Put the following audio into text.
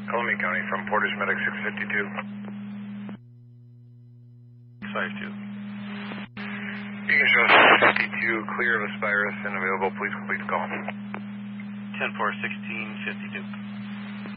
Columbia County from Portage Medic 652. 52. You can show 52 clear of Aspirus and available. Please complete the call. 10-4, 1652.